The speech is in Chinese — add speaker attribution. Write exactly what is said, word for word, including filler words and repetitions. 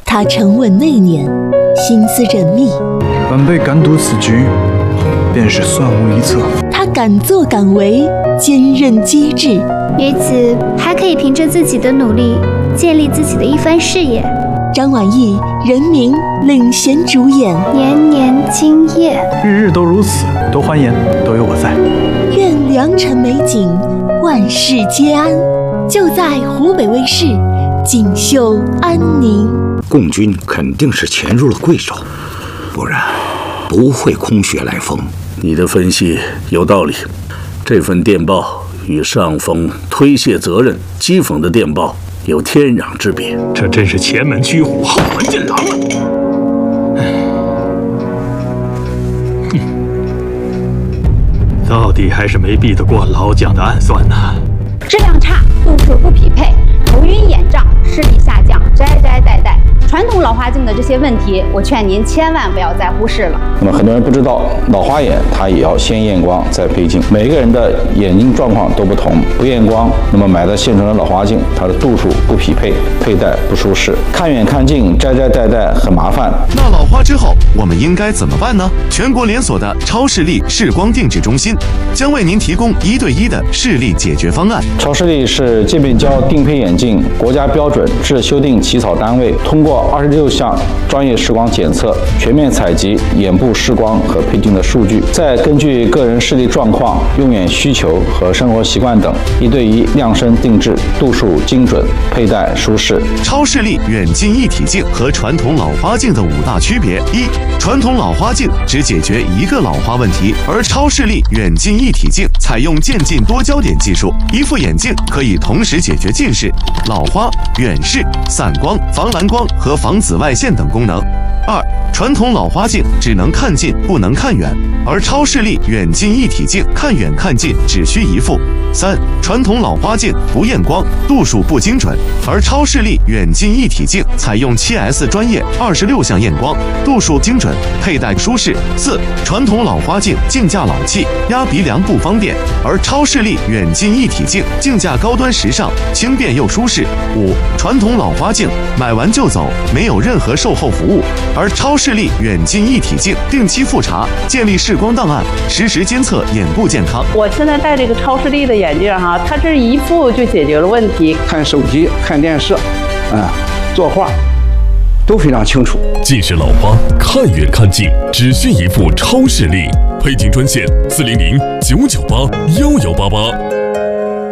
Speaker 1: 他沉稳内敛，心思缜密。
Speaker 2: 晚辈敢赌此局，便是算无一策。
Speaker 1: 他敢作敢为，坚韧机智。
Speaker 3: 女子还可以凭着自己的努力，建立自己的一番事业。
Speaker 1: 张晚意人民领衔主演，
Speaker 3: 年年今夜，
Speaker 2: 日日都如此，多欢颜，都有我在。
Speaker 1: 愿良辰美景，万事皆安。就在湖北卫视，锦绣安宁。
Speaker 4: 共军肯定是潜入了贵州，不然不会空穴来风。
Speaker 5: 你的分析有道理，这份电报与上峰推卸责任、讥讽的电报有天壤之别。
Speaker 6: 这真是前门驱虎，后门进狼了。哼，到底还是没避得过老蒋的暗算呢。
Speaker 7: 质量差，度数不匹配，头晕眼胀，视力下降，摘摘带带。传统老花镜的这些问题，我劝您千万不要再忽视了。
Speaker 8: 那么很多人不知道，老花眼它也要先验光再配镜，每个人的眼睛状况都不同，不验光，那么买的现成的老花镜，它的度数不匹配，佩戴不舒适，看远看近，摘摘带带很麻烦。
Speaker 9: 那老花之后，我们应该怎么办呢？全国连锁的超视力视光定制中心将为您提供一对一的视力解决方案。
Speaker 8: 超视力是界面胶定配眼镜国家标准制修订起草单位，通过二十六项专业视光检测，全面采集眼部视光和配镜的数据，再根据个人视力状况、用眼需求和生活习惯等，一对一量身定制，度数精准，佩戴舒适。
Speaker 9: 超视力远近一体镜和传统老花镜的五大区别：一、传统老花镜只解决一个老花问题，而超视力远近一体镜采用渐进多焦点技术，一副眼镜可以同时解决近视、老花、远视、散光、防蓝光和防紫外线等功能。二、传统老花镜只能看近不能看远，而超视力远近一体镜看远看近只需一副。三、传统老花镜不验光，度数不精准，而超视力远近一体镜采用 七 S 专业二十六项验光，度数精准，佩戴舒适。四、传统老花镜镜架老气，压鼻梁不方便，而超视力远近一体镜镜架高端时尚，轻便又舒适。五、传统老花镜买完就走，没有任何售后服务，而超视力远近一体镜定期复查，建立视光档案，实时监测眼部健康。
Speaker 10: 我现在戴这个超视力的眼镜哈，它这一副就解决了问题。
Speaker 11: 看手机、看电视，啊，作画都非常清楚。
Speaker 12: 近视老花看远看近只需一副超视力，配镜专线四零零九九八幺幺八八。